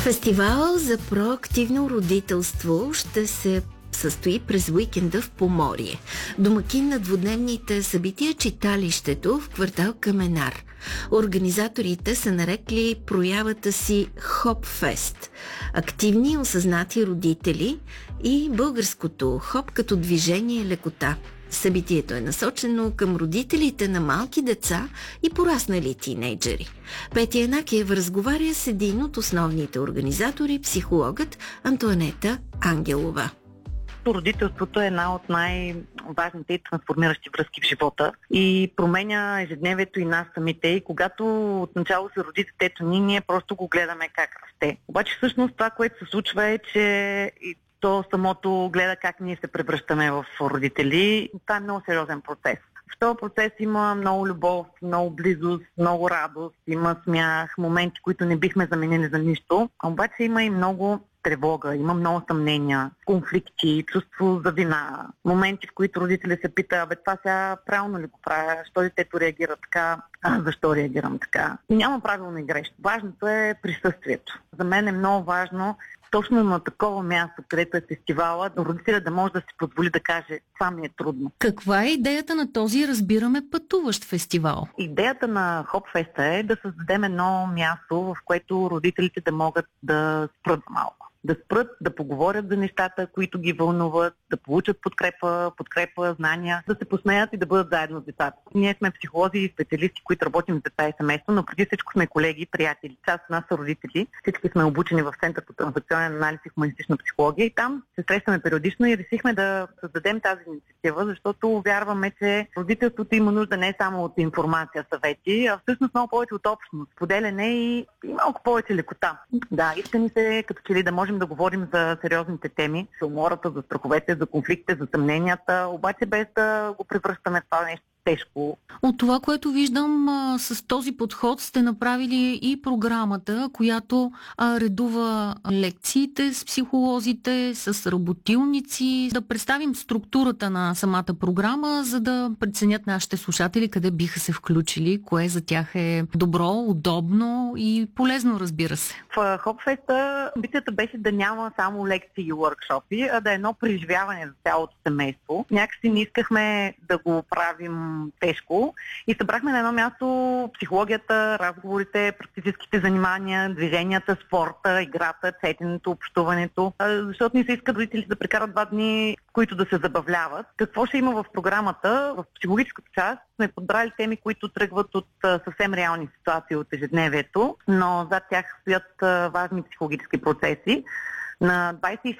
Фестивал за проактивно родителство ще се състои през уикенда в Поморие. Домакин на двудневните събития читалището в квартал Каменар. Организаторите са нарекли проявата си Хопфест. Активни и осъзнати родители и българското хоп като движение лекота. Събитието е насочено към родителите на малки деца и пораснали тинейджери. Петя Янакиева разговаря с един от основните организатори, психологът Антоанета Ангелова. Родителството е една от най-важните и трансформиращи връзки в живота и променя ежедневието и нас самите. И когато отначало се роди детето ни, ние просто го гледаме как расте. Обаче всъщност това, което се случва е, че то самото гледа как ние се превръщаме в родители. Това е много сериозен процес. В този процес има много любов, много близост, много радост, има смях, моменти, които не бихме заменили за нищо. Обаче има и много тревога, има много съмнения, конфликти, чувство за вина, моменти, в които родители се питат, това сега правилно ли го правя, защо детето реагира така, защо реагирам така. Няма правилно и грешно. Важното е присъствието. За мен е много важно точно на такова място, където е фестивала, родителя да може да си позволи да каже, това ми е трудно. Каква е идеята на този, разбираме, пътуващ фестивал? Идеята на Хопфеста е да създадем едно място, в което родителите да могат да спрат малко. Да спрат, да поговорят за нещата, които ги вълнуват, да получат подкрепа, знания, да се посмеят и да бъдат заедно с децата. Ние сме психолози и специалисти, които работим с деца и семейство, но преди всичко сме колеги, приятели. Част от нас са родители. Всички сме обучени в Център по трансакционен анализ и хуманистична психология и там се срещаме периодично и решихме да създадем тази инициатива, защото вярваме, че родителството има нужда не само от информация, съвети, а всъщност много повече от общност, поделяне и малко повече лекота. Да, иска ни се като че ли да можем да говорим за сериозните теми, за умората, за страховете, за конфликтите, за съмненията, обаче без да го превръщаме в това нещо тежко. От това, което виждам, с този подход сте направили и програмата, която редува лекциите с психолозите, с работилници. Да представим структурата на самата програма, за да преценят нашите слушатели къде биха се включили, кое за тях е добро, удобно и полезно, разбира се. В Хопфеста амбицията беше да няма само лекции и уъркшопи, а да е едно преживяване за цялото семейство. Някакси не искахме да го правим тежко и събрахме на едно място психологията, разговорите, практическите занимания, движенията, спорта, играта, четенето, общуването, защото ни се иска родителите да прекарат 2 дни, които да се забавляват. Какво ще има в програмата? В психологическата част сме подбрали теми, които тръгват от съвсем реални ситуации от ежедневието, но зад тях стоят важни психологически процеси. На 26